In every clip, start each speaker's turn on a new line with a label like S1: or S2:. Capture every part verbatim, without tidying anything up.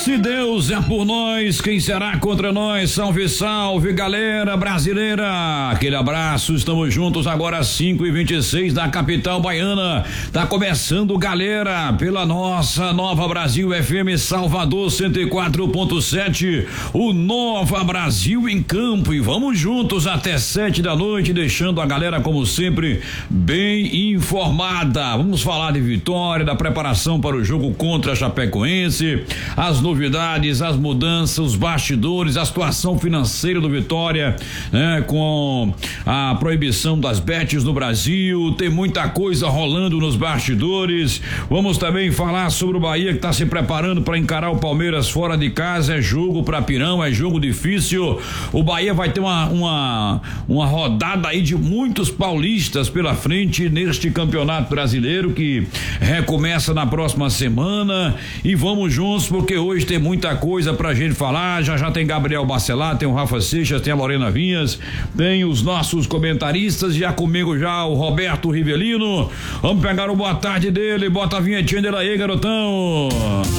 S1: Se Deus é por nós, quem será contra nós? Salve, salve, galera brasileira. Aquele abraço, estamos juntos agora às cinco e vinte e seis da capital baiana. Tá começando, galera, pela nossa Nova Brasil F M Salvador cento e quatro ponto sete, o Nova Brasil em campo, e vamos juntos até sete da noite, deixando a galera, como sempre, bem informada. Vamos falar de vitória, da preparação para o jogo contra a Chapecoense, as novidades, as mudanças, os bastidores, a situação financeira do Vitória, né, com a proibição das bets no Brasil. Tem muita coisa rolando nos bastidores. Vamos também falar sobre o Bahia, que está se preparando para encarar o Palmeiras fora de casa. É jogo para Pirão, é jogo difícil. O Bahia vai ter uma, uma, uma rodada aí de muitos paulistas pela frente neste Campeonato Brasileiro, que recomeça na próxima semana. E vamos juntos, porque hoje tem muita coisa pra gente falar. Já já tem Gabriel Bacelar, tem o Rafa Seixas, tem a Lorena Vinhas, tem os nossos comentaristas, já comigo já o Roberto Rivelino. Vamos pegar o boa tarde dele, bota a vinhetinha dele aí, garotão.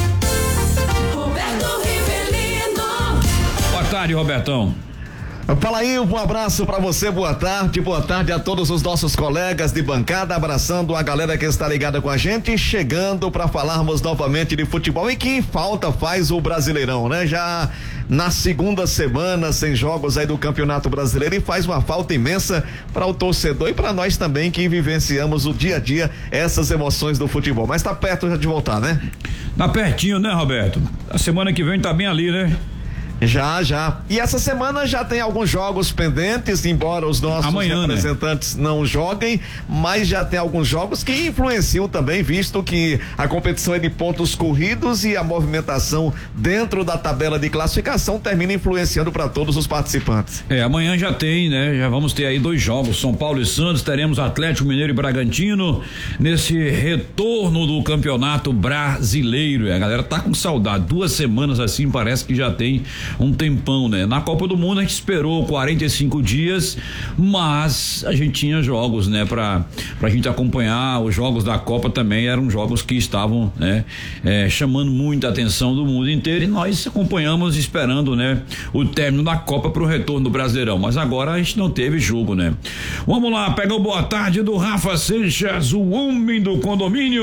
S2: Roberto Rivelino.
S1: Boa tarde, Robertão.
S3: Fala aí, um abraço pra você, boa tarde, boa tarde a todos os nossos colegas de bancada, abraçando a galera que está ligada com a gente, chegando pra falarmos novamente de futebol. E que falta faz o Brasileirão, né? Já na segunda semana sem jogos aí do Campeonato Brasileiro, e faz uma falta imensa para o torcedor e para nós também que vivenciamos o dia a dia essas emoções do futebol. Mas tá perto já de voltar, né?
S1: Tá pertinho, né, Roberto? A semana que vem tá bem ali, né?
S3: Já, já. E essa semana já tem alguns jogos pendentes, embora os nossos
S1: Amanhã,
S3: representantes, né, não joguem, mas já tem alguns jogos que influenciam também, visto que a competição é de pontos corridos e a movimentação dentro da tabela de classificação termina influenciando para todos os participantes.
S1: É, amanhã já tem, né? Já vamos ter aí dois jogos, São Paulo e Santos, teremos Atlético Mineiro e Bragantino nesse retorno do Campeonato Brasileiro. A galera tá com saudade, duas semanas assim, parece que já tem um tempão, né? Na Copa do Mundo a gente esperou quarenta e cinco dias, mas a gente tinha jogos, né? Pra, pra gente acompanhar. Os jogos da Copa também eram jogos que estavam, né? É, chamando muita atenção do mundo inteiro, e nós acompanhamos esperando, né? O término da Copa pro retorno do Brasileirão, mas agora a gente não teve jogo, né? Vamos lá, pega o boa tarde do Rafa Seixas, o homem do condomínio.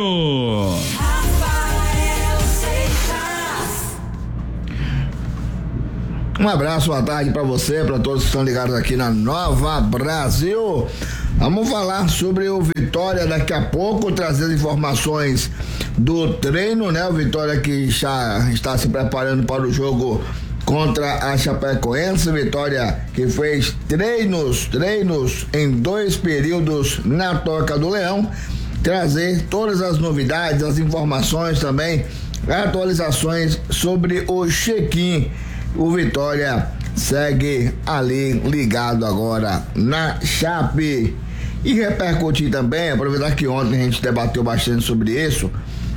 S4: Um abraço, boa tarde para você, para todos que estão ligados aqui na Nova Brasil. Vamos falar sobre o Vitória daqui a pouco, trazer as informações do treino, né? O Vitória que já está se preparando para o jogo contra a Chapecoense. Vitória que fez treinos, treinos em dois períodos na Toca do Leão. Trazer todas as novidades, as informações também, atualizações sobre o check-in. O Vitória segue ali ligado agora na Chape. E repercutir também, aproveitar que ontem a gente debateu bastante sobre isso,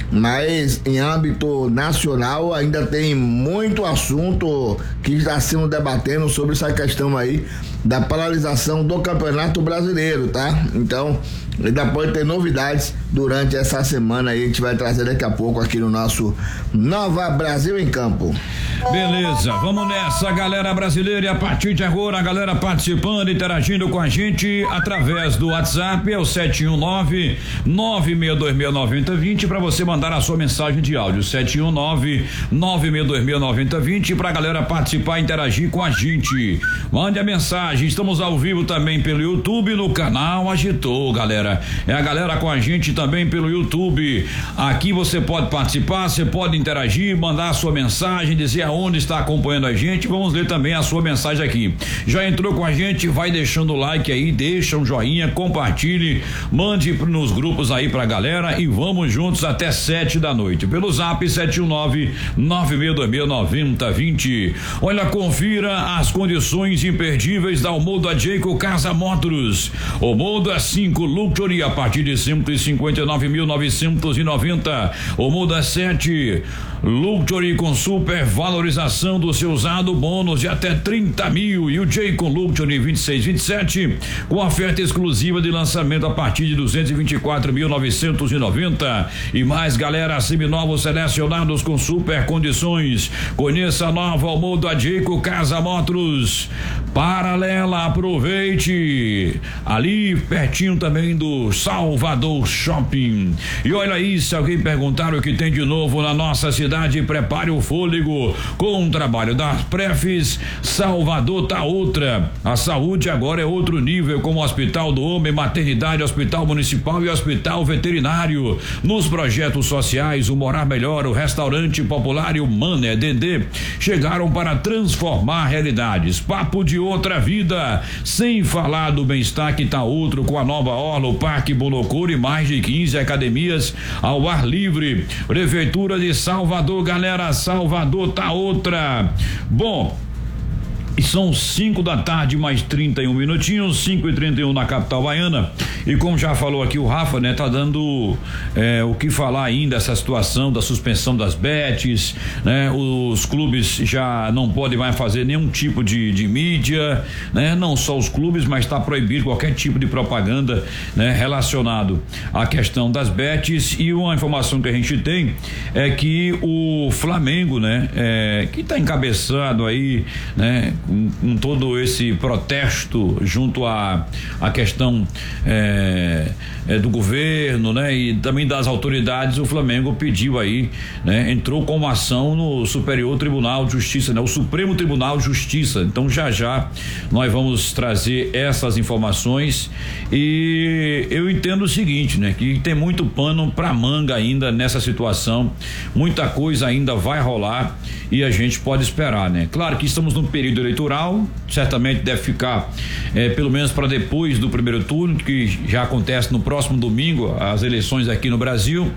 S4: mas em âmbito nacional ainda tem muito assunto que está sendo debatendo sobre essa questão aí da paralisação do Campeonato Brasileiro, tá? Então, ainda pode ter novidades durante essa semana aí, a gente vai trazer daqui a pouco aqui no nosso Nova Brasil em Campo.
S1: Beleza, vamos nessa, galera brasileira, e a partir de agora a galera participando, interagindo com a gente através do WhatsApp, é o sete um nove, nove seis dois seis, nove zero dois zero, para você mandar a sua mensagem de áudio, sete um nove, nove seis dois seis, nove zero dois zero, pra galera participar e interagir com a gente. Mande a mensagem, estamos ao vivo também pelo YouTube, no canal Agitou, galera. É a galera com a gente também pelo YouTube. Aqui você pode participar, você pode interagir, mandar a sua mensagem, dizer aonde está acompanhando a gente. Vamos ler também a sua mensagem aqui. Já entrou com a gente? Vai deixando o like aí, deixa um joinha, compartilhe, mande nos grupos aí pra galera, e vamos juntos até sete da noite. Pelo zap sete um nove, nove seis dois seis, nove zero dois zero. Olha, confira as condições imperdíveis da Omoda Jayco Casa Motors. Omoda cinco Luxury a partir de cento e cinquenta e nove mil novecentos e noventa. Omoda sete Luxury com super valor valorização do seu usado, bônus de até trinta mil. E o Jaycon Luxury vinte e seis, vinte e sete, com oferta exclusiva de lançamento a partir de duzentos e vinte e quatro mil novecentos e noventa. E mais, galera, seminovos selecionados com super condições. Conheça a nova ao modo a Jaycon Casa Motors Paralela, aproveite, ali pertinho também do Salvador Shopping. E olha aí, se alguém perguntar o que tem de novo na nossa cidade, prepare o fôlego com o trabalho das Prefis. Salvador tá outra, a saúde agora é outro nível, como Hospital do Homem, Maternidade, Hospital Municipal e Hospital Veterinário. Nos projetos sociais, o Morar Melhor, o Restaurante Popular e o Mané Dendê chegaram para transformar realidades. Papo de outra vida, sem falar do bem-estar que tá outro, com a nova orla, o Parque Bonocura e mais de quinze academias ao ar livre. Prefeitura de Salvador, galera, Salvador tá outra. Bom, e são cinco da tarde, mais trinta e um minutinhos, cinco e trinta e um na capital baiana. E como já falou aqui o Rafa, né, tá dando é, o que falar ainda essa situação da suspensão das bets, né? Os clubes já não podem mais fazer nenhum tipo de, de mídia, né? Não só os clubes, mas está proibido qualquer tipo de propaganda, né, relacionado à questão das bets. E uma informação que a gente tem é que o Flamengo, né, é, que está encabeçado aí, né, com, com todo esse protesto junto à a questão é, é, do governo, né, e também das autoridades, o Flamengo pediu aí, né, entrou com uma ação no Superior Tribunal de Justiça, né, o Supremo Tribunal de Justiça. Então já já nós vamos trazer essas informações e eu entendo o seguinte, né, que tem muito pano pra manga ainda nessa situação, muita coisa ainda vai rolar e a gente pode esperar, né? Claro que estamos num período eleitoral, certamente deve ficar eh, pelo menos para depois do primeiro turno, que já acontece no próximo domingo, as eleições aqui no Brasil.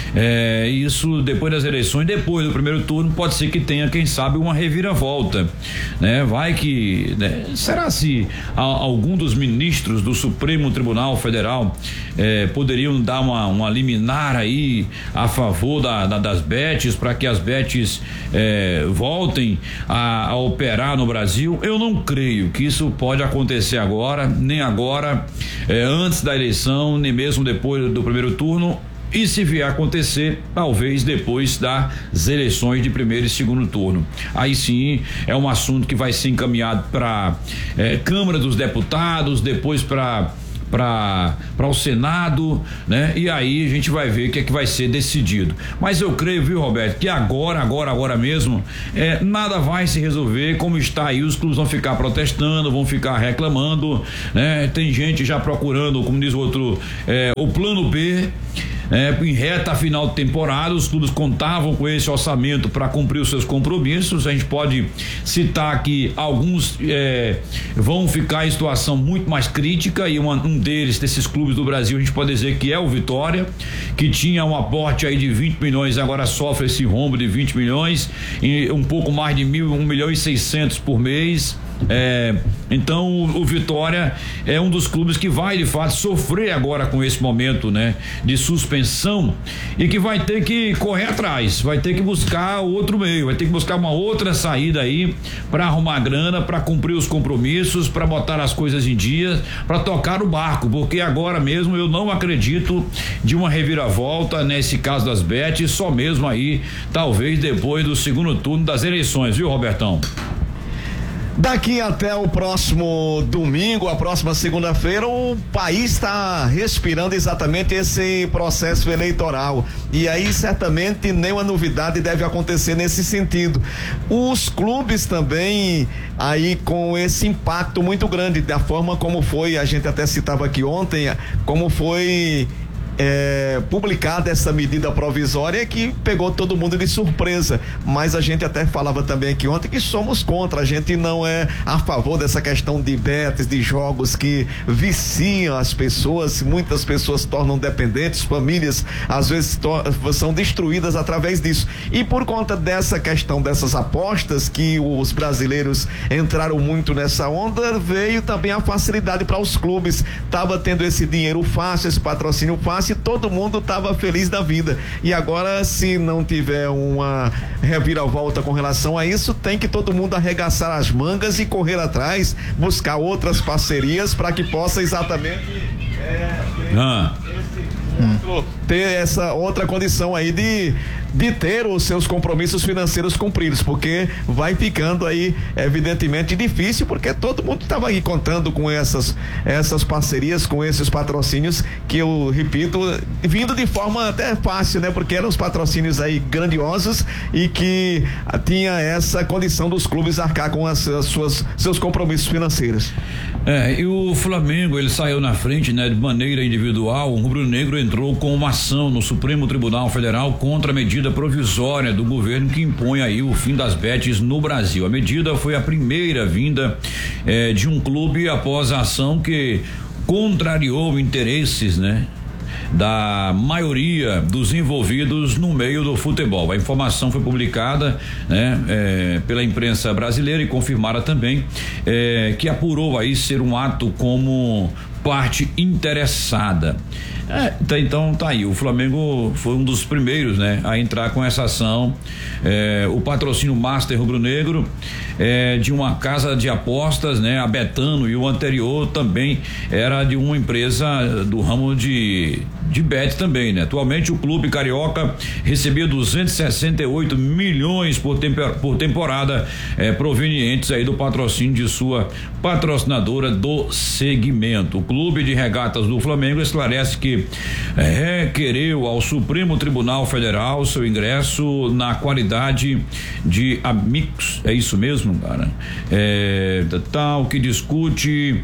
S1: Eh, isso depois das eleições, depois do primeiro turno, pode ser que tenha, quem sabe, uma reviravolta, né? Vai que, né? Será se a, algum dos ministros do Supremo Tribunal Federal eh, poderiam dar uma, uma liminar aí a favor da, da, das bets, para que as bets eh, voltem a, a operar no Brasil? Eu não creio que isso pode acontecer agora, nem agora, eh, antes da eleição, nem mesmo depois do primeiro turno. E se vier a acontecer, talvez depois das eleições de primeiro e segundo turno. Aí sim é um assunto que vai ser encaminhado para eh, Câmara dos Deputados, depois para para para o Senado, né? E aí a gente vai ver o que é que vai ser decidido. Mas eu creio, viu, Roberto, que agora, agora, agora mesmo, é, nada vai se resolver como está aí. Os clubes vão ficar protestando, vão ficar reclamando, né? Tem gente já procurando, como diz o outro, é, o plano B. É, em reta final de temporada, os clubes contavam com esse orçamento para cumprir os seus compromissos. A gente pode citar que alguns é, vão ficar em situação muito mais crítica, e uma, um deles, desses clubes do Brasil, a gente pode dizer que é o Vitória, que tinha um aporte aí de vinte milhões, agora sofre esse rombo de vinte milhões, e um pouco mais de mil, um milhão e seiscentos por mês. É, então o, o Vitória é um dos clubes que vai de fato sofrer agora com esse momento, né, de suspensão, e que vai ter que correr atrás, vai ter que buscar outro meio, vai ter que buscar uma outra saída aí para arrumar grana, para cumprir os compromissos, para botar as coisas em dia, para tocar o barco, porque agora mesmo eu não acredito de uma reviravolta nesse caso das bets, só mesmo aí talvez depois do segundo turno das eleições, viu, Robertão?
S3: Daqui até o próximo domingo, a próxima segunda-feira, o país está respirando exatamente esse processo eleitoral. E aí, certamente, nenhuma novidade deve acontecer nesse sentido. Os clubes também, aí, com esse impacto muito grande, da forma como foi, a gente até citava aqui ontem, como foi É, publicada essa medida provisória que pegou todo mundo de surpresa, mas a gente até falava também aqui ontem que somos contra, a gente não é a favor dessa questão de bets, de jogos que viciam as pessoas, muitas pessoas se tornam dependentes, famílias às vezes são destruídas através disso, e por conta dessa questão dessas apostas que os brasileiros entraram muito nessa onda, veio também a facilidade para os clubes, tava tendo esse dinheiro fácil, esse patrocínio fácil, passasse, todo mundo estava feliz da vida. E agora, se não tiver uma reviravolta com relação a isso, tem que todo mundo arregaçar as mangas e correr atrás, buscar outras parcerias para que possa exatamente é,
S1: ah.
S3: esse outro, ter essa outra condição aí de de ter os seus compromissos financeiros cumpridos, porque vai ficando aí evidentemente difícil, porque todo mundo estava aí contando com essas essas parcerias, com esses patrocínios que eu repito, vindo de forma até fácil, né? Porque eram os patrocínios aí grandiosos e que tinha essa condição dos clubes arcar com as, as suas seus compromissos financeiros.
S1: É, e o Flamengo, ele saiu na frente, né? De maneira individual, o rubro-negro entrou com uma ação no Supremo Tribunal Federal contra a medida provisória do governo que impõe aí o fim das bets no Brasil. A medida foi a primeira vinda eh, de um clube após a ação que contrariou interesses, né? Da maioria dos envolvidos no meio do futebol. A informação foi publicada, né, é, pela imprensa brasileira e confirmada também, é, que apurou aí ser um ato como parte interessada. É, tá, então tá aí, o Flamengo foi um dos primeiros, né, a entrar com essa ação. É, o patrocínio Master Rubro-Negro é de uma casa de apostas, né, a Betano, e o anterior também era de uma empresa do ramo de de bet também, né? Atualmente o clube carioca recebia duzentos e sessenta e oito milhões por, temper, por temporada, eh, provenientes aí do patrocínio de sua patrocinadora do segmento. O clube de regatas do Flamengo esclarece que eh, requereu ao Supremo Tribunal Federal seu ingresso na qualidade de amigos, é isso mesmo, cara? É, tal que discute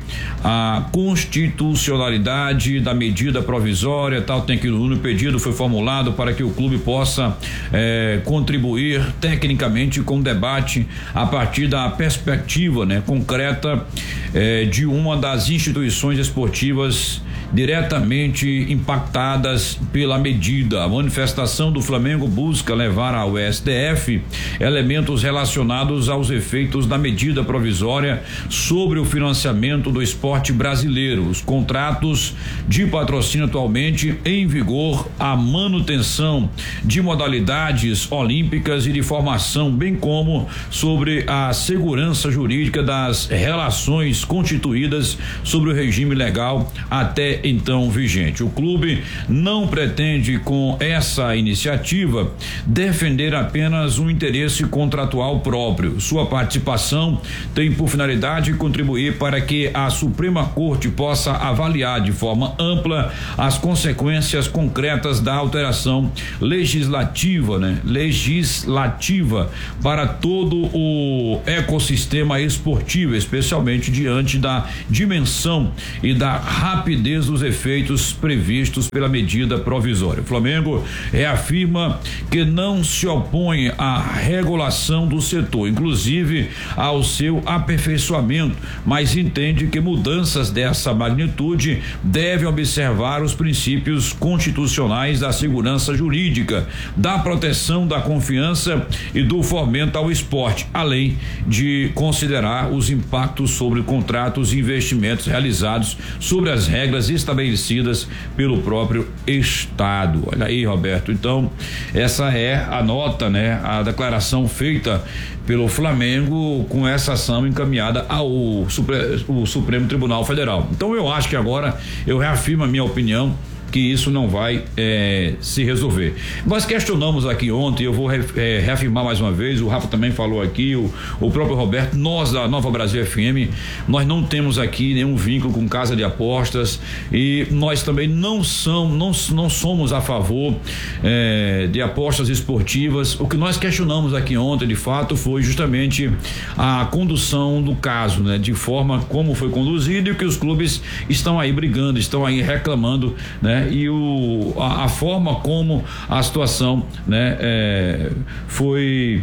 S1: a constitucionalidade da medida provisória, tal, tem que o pedido foi formulado para que o clube possa eh, contribuir tecnicamente com o debate a partir da perspectiva, né, concreta eh, de uma das instituições esportivas diretamente impactadas pela medida. A manifestação do Flamengo busca levar ao S T F elementos relacionados aos efeitos da medida provisória sobre o financiamento do esporte brasileiro, os contratos de patrocínio atualmente em vigor, a manutenção de modalidades olímpicas e de formação, bem como sobre a segurança jurídica das relações constituídas sobre o regime legal até então vigente. O clube não pretende com essa iniciativa defender apenas um interesse contratual próprio. Sua participação tem por finalidade contribuir para que a Suprema Corte possa avaliar de forma ampla as consequências concretas da alteração legislativa, né? Legislativa para todo o ecossistema esportivo, especialmente diante da dimensão e da rapidez dos efeitos previstos pela medida provisória. O Flamengo reafirma que não se opõe à regulação do setor, inclusive ao seu aperfeiçoamento, mas entende que mudanças dessa magnitude devem observar os princípios constitucionais da segurança jurídica, da proteção da confiança e do fomento ao esporte, além de considerar os impactos sobre contratos e investimentos realizados sobre as regras estabelecidas pelo próprio Estado. Olha aí, Roberto, então essa é a nota, né, a declaração feita pelo Flamengo com essa ação encaminhada ao Supre- o Supremo Tribunal Federal. Então eu acho que agora eu reafirmo a minha opinião que isso não vai é, se resolver. Nós questionamos aqui ontem, eu vou re, é, reafirmar mais uma vez, o Rafa também falou aqui, o, o próprio Roberto, nós da Nova Brasil F M, nós não temos aqui nenhum vínculo com casa de apostas e nós também não, são, não, não somos a favor é, de apostas esportivas. O que nós questionamos aqui ontem, de fato, foi justamente a condução do caso, né? De forma como foi conduzido e que os clubes estão aí brigando, estão aí reclamando, né? E o, a, a forma como a situação, né, é, foi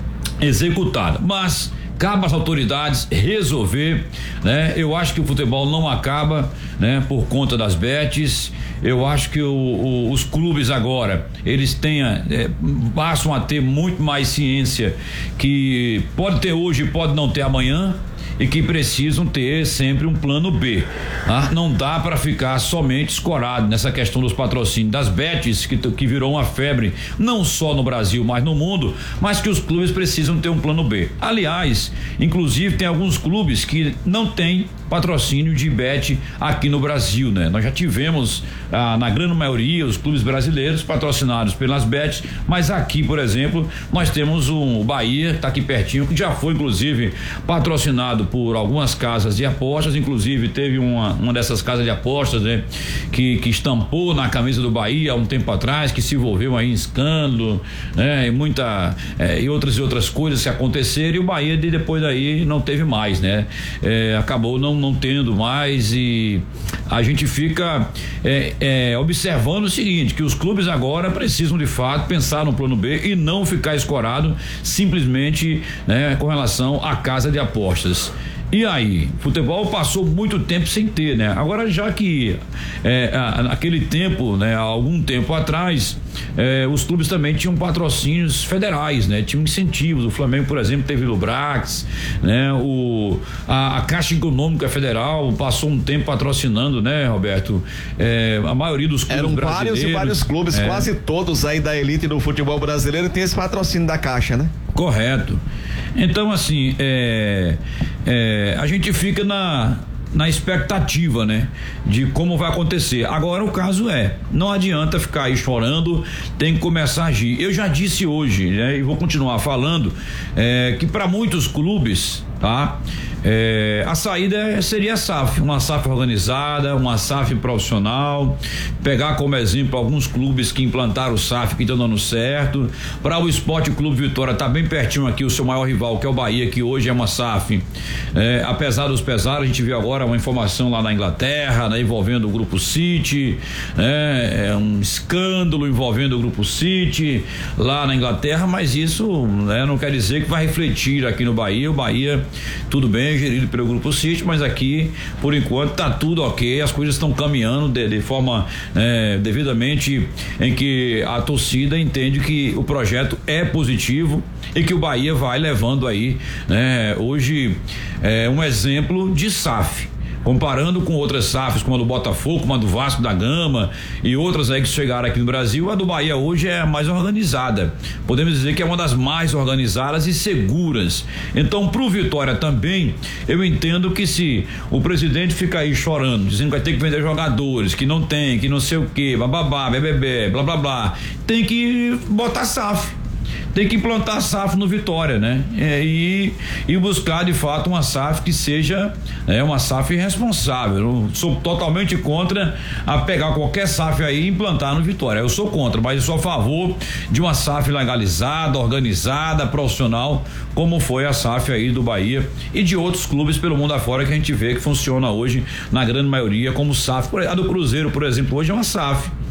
S1: executada. Mas cabe às autoridades resolver, né? Eu acho que o futebol não acaba, né, por conta das bets. Eu acho que o, o, os clubes agora, eles tenham, é, passam a ter muito mais ciência que pode ter hoje, pode não ter amanhã, e que precisam ter sempre um plano B. Tá? Não dá para ficar somente escorado nessa questão dos patrocínios das bets, que, que virou uma febre não só no Brasil, mas no mundo, mas que os clubes precisam ter um plano B. Aliás, inclusive tem alguns clubes que não têm patrocínio de bet aqui no Brasil, né? Nós já tivemos ah, na grande maioria os clubes brasileiros patrocinados pelas bets, mas aqui, por exemplo, nós temos um, o Bahia, que tá aqui pertinho, que já foi inclusive patrocinado por algumas casas de apostas, inclusive teve uma, uma dessas casas de apostas, né? Que, que estampou na camisa do Bahia há um tempo atrás, que se envolveu aí em escândalo, né? E muita, é, e outras e outras coisas que aconteceram, e o Bahia de depois daí não teve mais, né? É, acabou não não tendo mais, e a gente fica é, é, observando o seguinte, que os clubes agora precisam de fato pensar no plano B e não ficar escorado simplesmente, né, com relação à casa de apostas. E aí, futebol passou muito tempo sem ter, né? Agora, já que é, naquele tempo, né, há algum tempo atrás, é, os clubes também tinham patrocínios federais, né? Tinham incentivos. O Flamengo, por exemplo, teve Lubrax, né? O, a, a Caixa Econômica Federal passou um tempo patrocinando, né, Roberto? É, a maioria dos clubes
S3: Eram
S1: brasileiros.
S3: vários e vários clubes, é. quase todos aí da elite do futebol brasileiro tem esse patrocínio da Caixa, né?
S1: Correto. Então, assim, é, é, a gente fica na, na expectativa, né? De como vai acontecer. Agora o caso é, não adianta ficar aí chorando, tem que começar a agir. Eu já disse hoje, né? E vou continuar falando, é, que para muitos clubes, tá? É, a saída seria a S A F, uma S A F organizada, uma S A F profissional, pegar como exemplo alguns clubes que implantaram o S A F que estão dando certo. Para o Esporte Clube Vitória, tá bem pertinho aqui o seu maior rival, que é o Bahia, que hoje é uma S A F. É, apesar dos pesares, a gente viu agora uma informação lá na Inglaterra, né, envolvendo o Grupo City, né, é um escândalo envolvendo o Grupo City lá na Inglaterra, mas isso, né, não quer dizer que vai refletir aqui no Bahia. O Bahia, tudo bem, gerido pelo Grupo City, mas aqui, por enquanto, tá tudo ok, as coisas estão caminhando de, de forma é, devidamente, em que a torcida entende que o projeto é positivo e que o Bahia vai levando aí, né, hoje, é, um exemplo de S A F. Comparando com outras S A Fs, como a do Botafogo, como a do Vasco da Gama e outras aí que chegaram aqui no Brasil, a do Bahia hoje é a mais organizada. Podemos dizer que é uma das mais organizadas e seguras. Então, pro Vitória também, eu entendo que se o presidente ficar aí chorando, dizendo que vai ter que vender jogadores, que não tem, que não sei o que, bababá, bebê, blá blá blá, tem que botar S A F. Tem que implantar a S A F no Vitória, né? É, e, e buscar de fato uma S A F que seja, né, uma S A F responsável. Eu sou totalmente contra a pegar qualquer S A F aí e implantar no Vitória. Eu sou contra, mas eu sou a favor de uma S A F legalizada, organizada, profissional, como foi a S A F aí do Bahia e de outros clubes pelo mundo afora que a gente vê que funciona hoje na grande maioria como S A F. A do Cruzeiro, por exemplo, hoje é uma S A F.